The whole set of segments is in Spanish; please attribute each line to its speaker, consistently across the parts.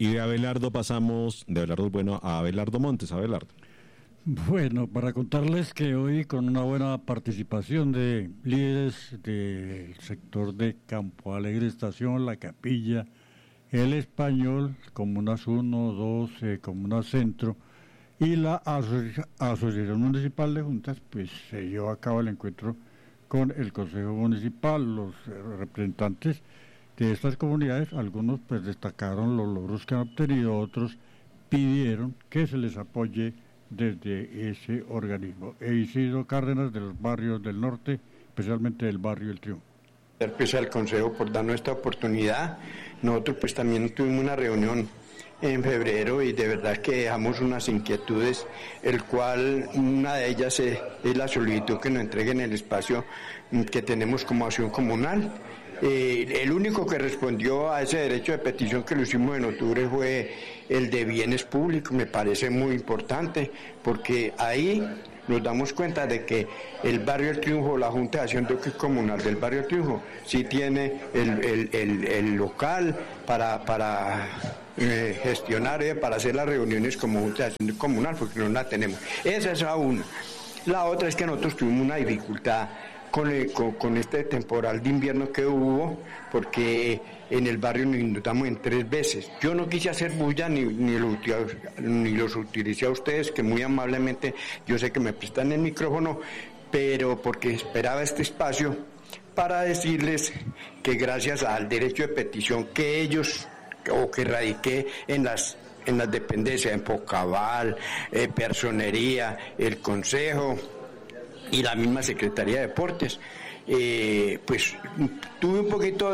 Speaker 1: Y de Abelardo pasamos, de Abelardo Bueno a Abelardo Montes. Abelardo.
Speaker 2: Bueno, para contarles que hoy con una buena participación de líderes del sector de Campo Alegre Estación, La Capilla, El Español, Comunas 1, 2, Comunas Centro y la Asociación Municipal de Juntas, pues se llevó a cabo el encuentro con el Consejo Municipal. Los representantes de estas comunidades, algunos pues destacaron los logros que han obtenido, otros pidieron que se les apoye desde ese organismo. Isidro Cárdenas, de los barrios del norte, especialmente del barrio El Triunfo.
Speaker 3: Pues al Consejo por darnos esta oportunidad. Nosotros pues también tuvimos una reunión en febrero y de verdad que dejamos unas inquietudes, el cual una de ellas es la solicitud que nos entreguen el espacio que tenemos como acción comunal. El único que respondió a ese derecho de petición que lo hicimos en octubre fue el de bienes públicos. Me parece muy importante porque ahí nos damos cuenta de que el barrio del Triunfo, la Junta de Acción Comunal del barrio del Triunfo, sí tiene el local para gestionar, para hacer las reuniones como Junta de Acción Comunal, porque no la tenemos. Esa es la una. La otra es que nosotros tuvimos una dificultad con este temporal de invierno que hubo, porque en el barrio nos inundamos en 3 veces. Yo no quise hacer bulla ni los utilicé a ustedes, que muy amablemente yo sé que me prestan el micrófono, pero porque esperaba este espacio para decirles que gracias al derecho de petición que ellos, o que radiqué en las dependencias, en Pocabal, Personería, el Consejo y la misma Secretaría de Deportes, pues tuve un poquito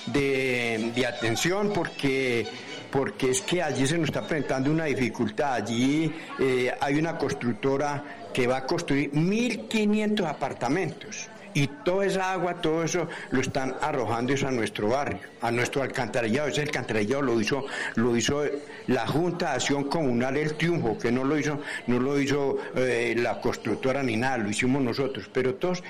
Speaker 3: de atención porque es que allí se nos está presentando una dificultad. Allí hay una constructora que va a construir 1.500 apartamentos. Y toda esa agua, todo eso lo están arrojando a nuestro barrio, a nuestro alcantarillado. Ese alcantarillado lo hizo la Junta de Acción Comunal El Triunfo, que no lo hizo la constructora ni nada, lo hicimos nosotros. Pero todos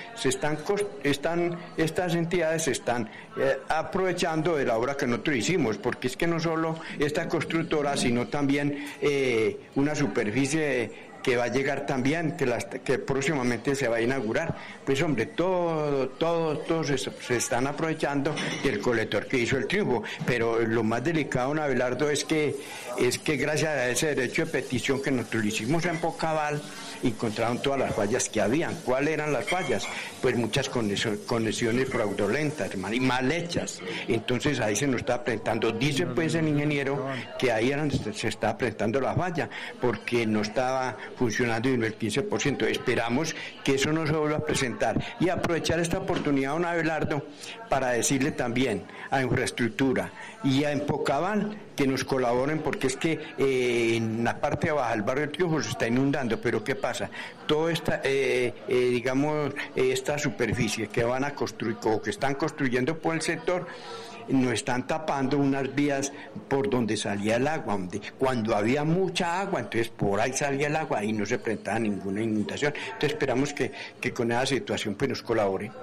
Speaker 3: estas entidades se están aprovechando de la obra que nosotros hicimos, porque es que no solo esta constructora, sino también una superficie que va a llegar también, que próximamente se va a inaugurar. Pues hombre, todos se están aprovechando del colector que hizo El Triunfo, pero lo más delicado, don Abelardo, es que gracias a ese derecho de petición que nosotros hicimos en Pocabal, encontraron todas las fallas que habían. ¿Cuáles eran las fallas? Pues muchas conexiones fraudulentas, mal hechas. Entonces ahí se nos está presentando, dice pues el ingeniero, que ahí se está presentando la falla, porque no estaba funcionando en el 15%. Esperamos que eso no se vuelva a presentar y aprovechar esta oportunidad, don Abelardo, para decirle también a Infraestructura y a Pocabal que nos colaboren, porque es que en la parte de abajo el barrio del Triunfo se está inundando. Pero ¿qué pasa? Toda esta esta superficie que van a construir o que están construyendo por el sector, nos están tapando unas vías por donde salía el agua, cuando había mucha agua, entonces por ahí salía el agua y no se presentaba ninguna inundación. Entonces esperamos que con esa situación pues nos colabore.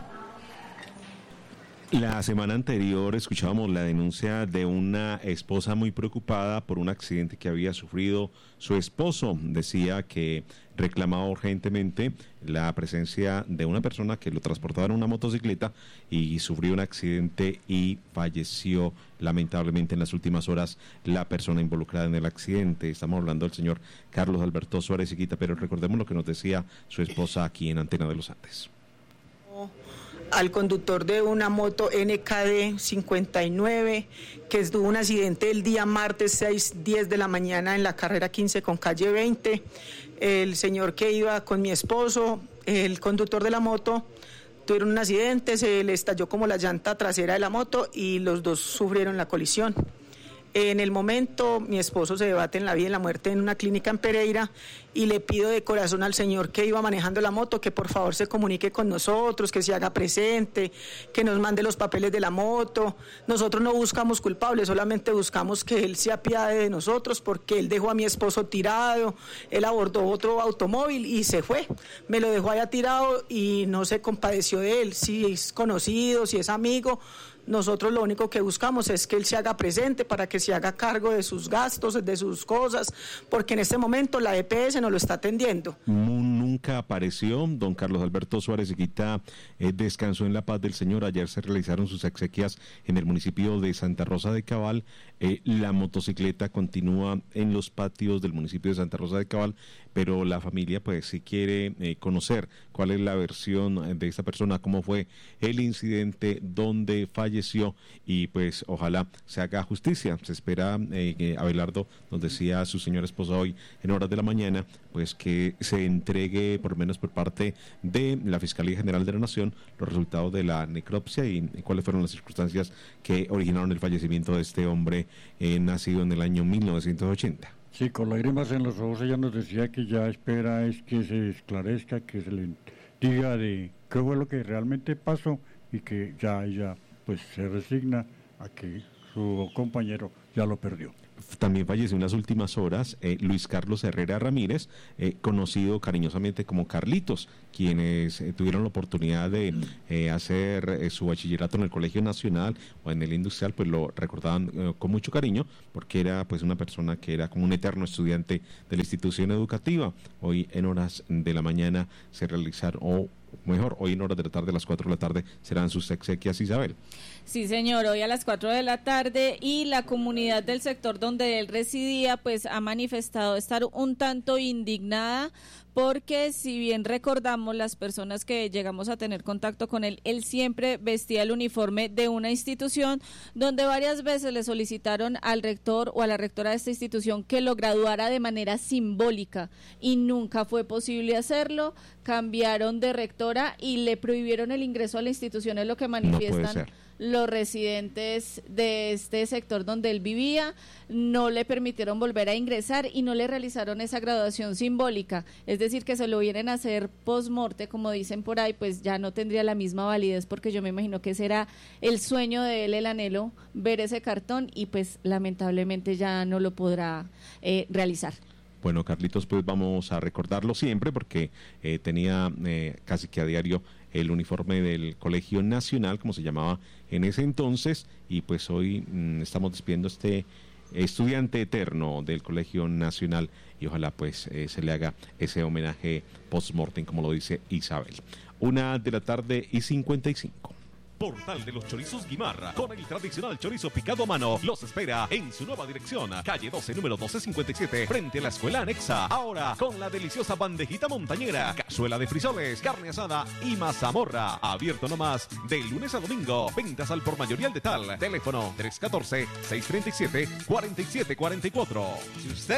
Speaker 1: La semana anterior escuchábamos la denuncia de una esposa muy preocupada por un accidente que había sufrido su esposo. Decía que reclamaba urgentemente la presencia de una persona que lo transportaba en una motocicleta y sufrió un accidente y falleció lamentablemente en las últimas horas la persona involucrada en el accidente. Estamos hablando del señor Carlos Alberto Suárez Higuita, pero recordemos lo que nos decía su esposa aquí en Antena de los Andes.
Speaker 4: Al conductor de una moto NKD 59 que tuvo un accidente el día martes 6:10 de la mañana en la carrera 15 con calle 20. El señor que iba con mi esposo, el conductor de la moto, tuvieron un accidente, se le estalló como la llanta trasera de la moto y los dos sufrieron la colisión. En el momento, mi esposo se debate en la vida y la muerte en una clínica en Pereira y le pido de corazón al señor que iba manejando la moto que por favor se comunique con nosotros, que se haga presente, que nos mande los papeles de la moto. Nosotros no buscamos culpables, solamente buscamos que él se apiade de nosotros porque él dejó a mi esposo tirado, él abordó otro automóvil y se fue. Me lo dejó allá tirado y no se compadeció de él. Si es conocido, si es amigo, Nosotros lo único que buscamos es que él se haga presente para que se haga cargo de sus gastos, de sus cosas, porque en este momento la EPS no lo está atendiendo.
Speaker 1: Nunca apareció. Don Carlos Alberto Suárez Higuita descansó en la paz del Señor. Ayer se realizaron sus exequias en el municipio de Santa Rosa de Cabal. La motocicleta continúa en los patios del municipio de Santa Rosa de Cabal, pero la familia pues si quiere conocer cuál es la versión de esta persona, cómo fue el incidente, dónde falleció, y pues ojalá se haga justicia. Se espera, Abelardo nos decía su señora esposa hoy en horas de la mañana, pues que se entregue por lo menos por parte de la Fiscalía General de la Nación los resultados de la necropsia y cuáles fueron las circunstancias que originaron el fallecimiento de este hombre nacido en el año 1980.
Speaker 2: Sí, con lágrimas en los ojos ella nos decía que ya espera es que se esclarezca, que se le diga de qué fue lo que realmente pasó y que ya ella pues se resigna a que su compañero ya lo perdió.
Speaker 1: También falleció en las últimas horas Luis Carlos Herrera Ramírez, conocido cariñosamente como Carlitos, quienes tuvieron la oportunidad de hacer su bachillerato en el Colegio Nacional o en el Industrial, pues lo recordaban con mucho cariño, porque era pues una persona que era como un eterno estudiante de la institución educativa. Hoy en horas de la mañana se realizaron, o mejor, hoy en horas de la tarde, a las 4 de la tarde, serán sus exequias, Isabel.
Speaker 5: Sí, señor, hoy a las 4 de la tarde, y la comunidad del sector donde él residía pues ha manifestado estar un tanto indignada, porque si bien recordamos las personas que llegamos a tener contacto con él, él siempre vestía el uniforme de una institución, donde varias veces le solicitaron al rector o a la rectora de esta institución que lo graduara de manera simbólica y nunca fue posible hacerlo. Cambiaron de rectora y le prohibieron el ingreso a la institución, es lo que manifiestan los residentes de este sector donde él vivía. No le permitieron volver a ingresar y no le realizaron esa graduación simbólica, es decir, que se lo vienen a hacer post-morte, como dicen por ahí, pues ya no tendría la misma validez, porque yo me imagino que ese era el sueño de él, el anhelo, ver ese cartón, y pues lamentablemente ya no lo podrá realizar.
Speaker 1: Bueno, Carlitos, pues vamos a recordarlo siempre, porque tenía casi que a diario el uniforme del Colegio Nacional, como se llamaba en ese entonces, y pues hoy estamos despidiendo este estudiante eterno del Colegio Nacional, y ojalá pues se le haga ese homenaje post-mortem, como lo dice Isabel. 1:55 p.m.
Speaker 6: Portal de los Chorizos Guimarra, con el tradicional chorizo picado a mano, los espera en su nueva dirección, calle 12, número 1257, frente a la escuela anexa. Ahora con la deliciosa bandejita montañera, cazuela de frisoles, carne asada y mazamorra. Abierto nomás de lunes a domingo. Ventas al por mayoría al detal. Teléfono 314-637-4744. Si usted